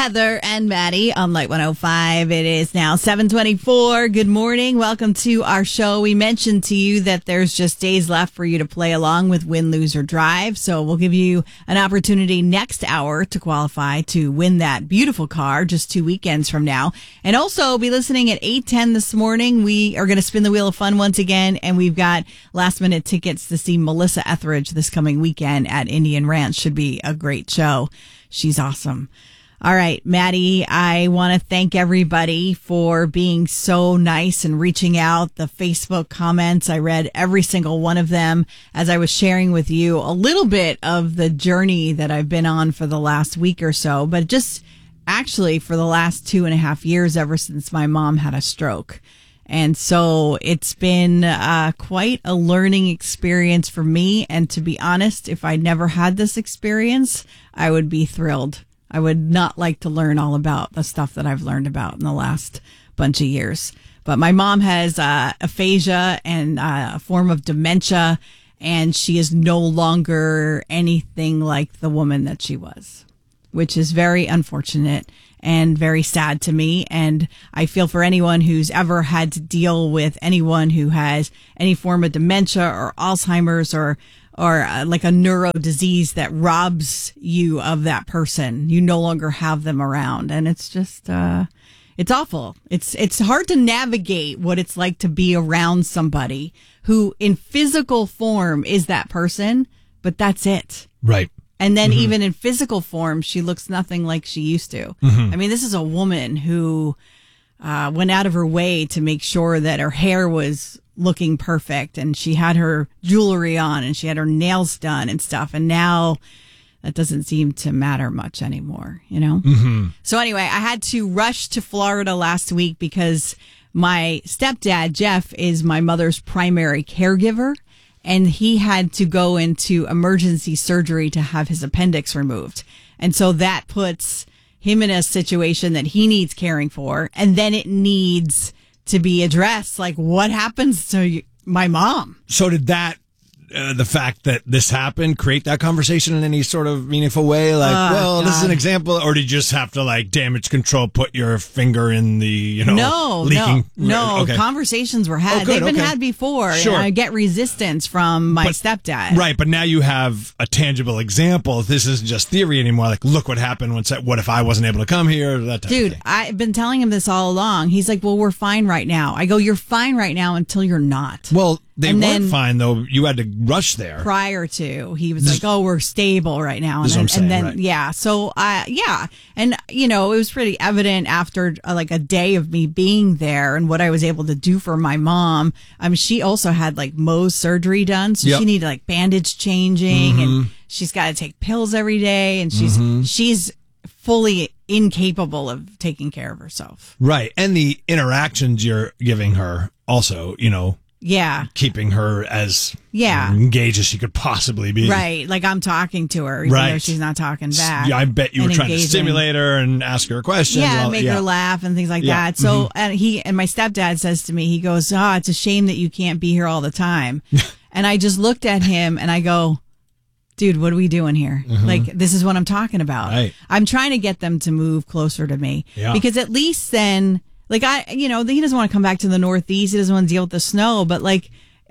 Heather and Maddie on Light 105. It is now 7:24. Good morning. Welcome to our show. We mentioned to you that there's just days left for you to play along with Win, Lose, or Drive. So we'll give you an opportunity next hour to qualify to win that beautiful car just 2 weekends from now. And also be listening at 8:10 this morning. We are going to spin the wheel of fun once again. And we've got last minute tickets to see Melissa Etheridge this coming weekend at Indian Ranch. Should be a great show. She's awesome. All right, Maddie, I want to thank everybody for being so nice and reaching out. The Facebook comments, I read every single one of them as I was sharing with you a little bit of the journey that I've been on for the last week or so, but just actually for the last 2.5 years, ever since my mom had a stroke. And so it's been quite a learning experience for me. And to be honest, if I never had this experience, I would be thrilled. I would not like to learn all about the stuff that I've learned about in the last bunch of years. But my mom has aphasia and a form of dementia, and she is no longer anything like the woman that she was, which is very unfortunate and very sad to me. And I feel for anyone who's ever had to deal with anyone who has any form of dementia or Alzheimer's or like a neuro disease that robs you of that person. You no longer have them around. And it's just, it's awful. It's hard to navigate what it's like to be around somebody who in physical form is that person, but that's it. Right. And then even in physical form, she looks nothing like she used to. I mean, this is a woman who went out of her way to make sure that her hair was looking perfect and she had her jewelry on and she had her nails done and stuff. And now that doesn't seem to matter much anymore, you know? So anyway, I had to rush to Florida last week because my stepdad, Jeff, is my mother's primary caregiver. And he had to go into emergency surgery to have his appendix removed. And so that puts him in a situation that he needs caring for. And then it needs to be addressed. Like, what happens to my mom? So did that, the fact that this happened, create that conversation in any sort of meaningful way? Like, God. This is an example. Or did you just have to, like, damage control, put your finger in the, leaking? No. Okay. Conversations were had. They've been had before. Sure. And I get resistance from my stepdad. Right. But now you have a tangible example. This isn't just theory anymore. Like, look what happened. What if I wasn't able to come here? That type of thing. I've been telling him this all along. He's like, well, we're fine right now. I go, you're fine right now until you're not. Well, they weren't fine, though. You had to rush there. Prior to, he was like, oh, we're stable right now. And then, right. Yeah. So, yeah. And, it was pretty evident after like a day of me being there and what I was able to do for my mom. She also had like Mohs surgery done. So she needed like bandage changing and she's got to take pills every day. And she's fully incapable of taking care of herself. Right. And the interactions you're giving her also, yeah. keeping her as engaged as she could possibly be. Right. Like I'm talking to her, even though she's not talking back. Yeah, I bet you were trying to stimulate her and ask her questions. Yeah, make her laugh and things like that. So and my stepdad says to me, he goes, it's a shame that you can't be here all the time. And I just looked at him and I go, dude, what are we doing here? Like, this is what I'm talking about. Right. I'm trying to get them to move closer to me. Yeah. Because at least then... Like, he doesn't want to come back to the Northeast. He doesn't want to deal with the snow. But, like,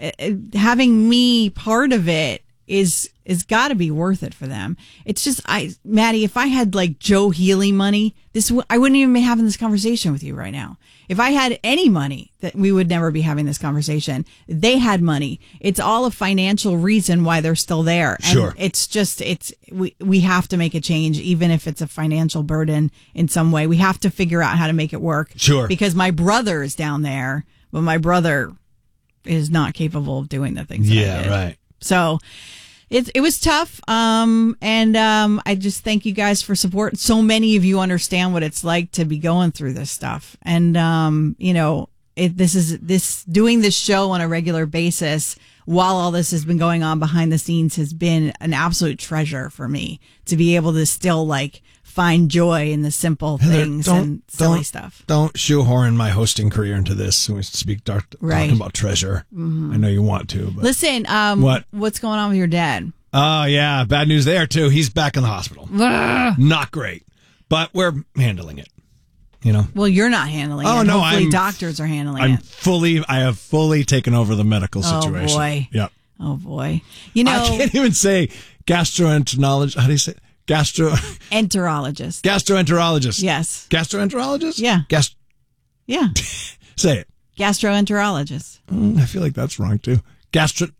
having me part of it is got to be worth it for them. It's just, Maddie, if I had, like, Joe Healy money, I wouldn't even be having this conversation with you right now. If I had any money, that we would never be having this conversation. They had money. It's all a financial reason why they're still there. And sure. It's just, we have to make a change, even if it's a financial burden in some way. We have to figure out how to make it work. Sure. Because my brother is down there, but my brother is not capable of doing the things that I did. Right. So it was tough. I just thank you guys for support. So many of you understand what it's like to be going through this stuff. And, doing this show on a regular basis while all this has been going on behind the scenes has been an absolute treasure for me to be able to still like find joy in the simple things and silly stuff. Don't shoehorn my hosting career into this when we talking about treasure. I know you want to. But. Listen, what's going on with your dad? Oh, yeah. Bad news there, too. He's back in the hospital. Not great. but we're handling it. You know. Well, you're not handling it. Oh no, hopefully doctors are handling it. I have fully taken over the medical situation. Oh boy. Yep. Oh boy. You know, I can't even say gastroenterologist. How do you say it? Enterologist. Gastroenterologist. Yes. Gastroenterologist? Yeah. Yeah. Say it. Gastroenterologist. I feel like that's wrong too. This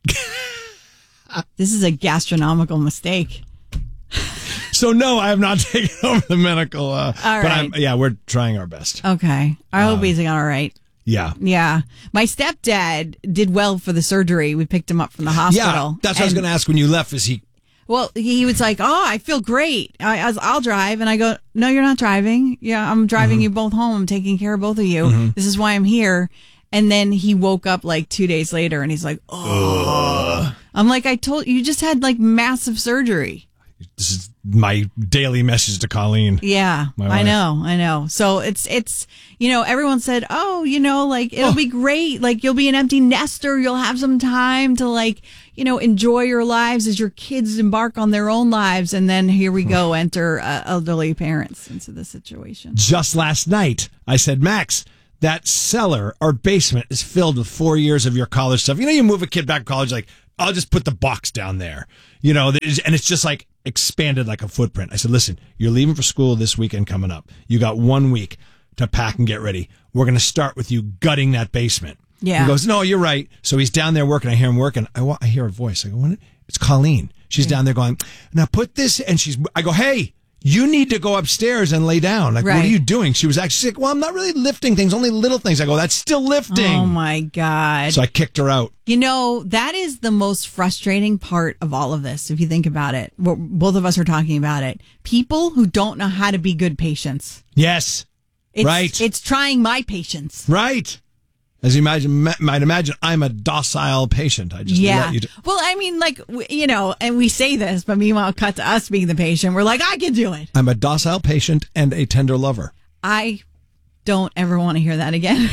is a gastronomical mistake. So no, I have not taken over the medical. All but right. We're trying our best. Okay. I hope he's all right. Yeah. Yeah. My stepdad did well for the surgery. We picked him up from the hospital. Yeah, that's what I was going to ask when you left. Well, he was like, "Oh, I feel great. I'll drive." And I go, "No, you're not driving. Yeah, I'm driving you both home. I'm taking care of both of you. This is why I'm here." And then he woke up like 2 days later and he's like, "Oh." I'm like, "I told you just had like massive surgery." This is my daily message to Colleen. Yeah, I know. So it's everyone said, "Oh, like it'll be great. Like you'll be an empty nester. You'll have some time to like, enjoy your lives as your kids embark on their own lives." And then here we go, enter elderly parents into the situation. Just last night, I said, Max, that cellar or basement is filled with 4 years of your college stuff. You move a kid back to college, like, I'll just put the box down there, and it's just like expanded like a footprint. I said, listen, you're leaving for school this weekend coming up. You got 1 week to pack and get ready. We're going to start with you gutting that basement. Yeah. He goes, no, you're right. So he's down there working. I hear him working. I hear a voice. I go, what? It's Colleen. She's down there going, now put this. And I go, hey, you need to go upstairs and lay down. Like, What are you doing? She's like, well, I'm not really lifting things, only little things. I go, that's still lifting. Oh my God. So I kicked her out. That is the most frustrating part of all of this. If you think about it, both of us are talking about it. People who don't know how to be good patients. Yes. Right. It's trying my patience. Right. As you might imagine, I'm a docile patient. I just let you do. Well, I mean, like, and we say this, but meanwhile, cut to us being the patient. We're like, I can do it. I'm a docile patient and a tender lover. I don't ever want to hear that again.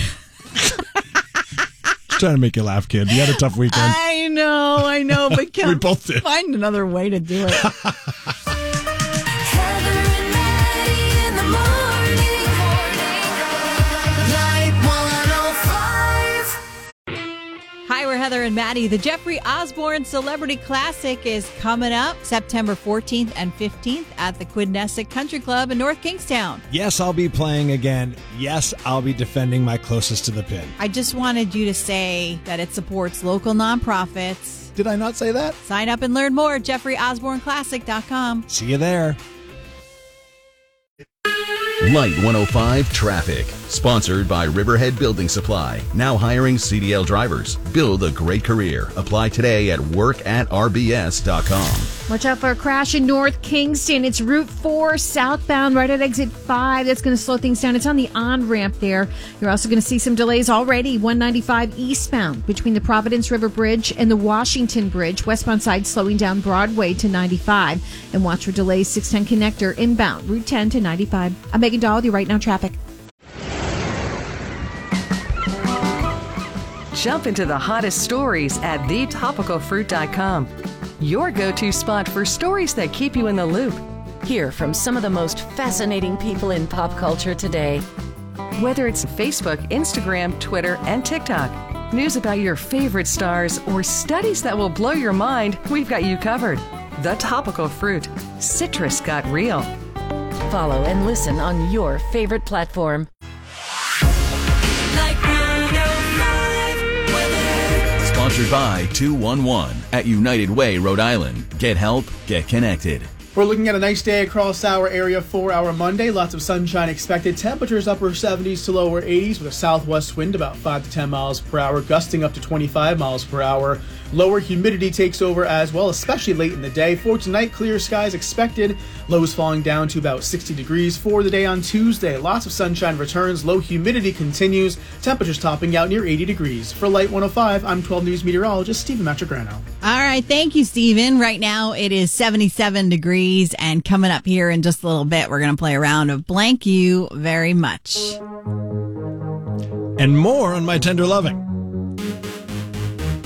Just trying to make you laugh, kid. You had a tough weekend. I know, but we both did. Find another way to do it. Hi, we're Heather and Maddie. The Jeffrey Osborne Celebrity Classic is coming up September 14th and 15th at the Quidnessick Country Club in North Kingstown. Yes, I'll be playing again. Yes, I'll be defending my closest to the pin. I just wanted you to say that it supports local nonprofits. Did I not say that? Sign up and learn more at JeffreyOsborneClassic.com. See you there. Light 105 Traffic, sponsored by Riverhead Building Supply. Now hiring CDL drivers. Build a great career. Apply today at workatrbs.com. Watch out for a crash in North Kingston. It's Route 4 southbound right at exit 5. That's going to slow things down. It's on the on-ramp there. You're also going to see some delays already. 195 eastbound between the Providence River Bridge and the Washington Bridge. Westbound side slowing down Broadway to 95. And watch for delays 610 connector inbound Route 10 to 95. I'm Megan Dahl with you right now traffic. Jump into the hottest stories at thetopicalfruit.com. Your go-to spot for stories that keep you in the loop. Hear from some of the most fascinating people in pop culture today. Whether it's Facebook, Instagram, Twitter, and TikTok, news about your favorite stars, or studies that will blow your mind, we've got you covered. The Topical Fruit. Citrus got real. Follow and listen on your favorite platform. Sponsored by 211 at United Way, Rhode Island. Get help, get connected. We're looking at a nice day across our area for our Monday. Lots of sunshine expected. Temperatures upper 70s to lower 80s with a southwest wind about 5 to 10 miles per hour, gusting up to 25 miles per hour. Lower humidity takes over as well, especially late in the day. For tonight, clear skies expected. Lows falling down to about 60 degrees for the day on Tuesday. Lots of sunshine returns. Low humidity continues. Temperatures topping out near 80 degrees. For Light 105, I'm 12 News meteorologist Stephen Matrograno. All right. Thank you, Stephen. Right now, it is 77 degrees. And coming up here in just a little bit, we're going to play a round of Blank You Very Much. And more on My Tender Loving.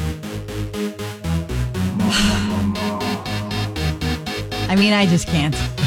I mean, I just can't.